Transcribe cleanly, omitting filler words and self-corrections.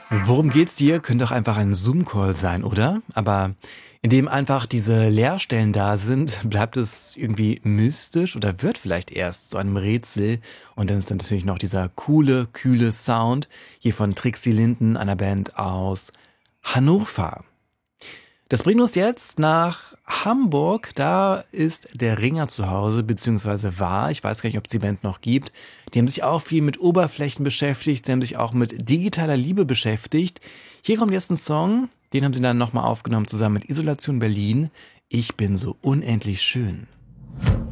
Worum geht's dir? Könnte doch einfach ein Zoom-Call sein, oder? Aber indem einfach diese Leerstellen da sind, bleibt es irgendwie mystisch oder wird vielleicht erst zu einem Rätsel. Und dann ist dann natürlich noch dieser coole, kühle Sound hier von Trixie Linden, einer Band aus Hannover. Das bringt uns jetzt nach Hamburg. Da ist der Ringer zu Hause, beziehungsweise war. Ich weiß gar nicht, ob es die Band noch gibt. Die haben sich auch viel mit Oberflächen beschäftigt. Sie haben sich auch mit digitaler Liebe beschäftigt. Hier kommt jetzt ein Song. Den haben sie dann nochmal aufgenommen, zusammen mit Isolation Berlin. Ich bin so unendlich schön.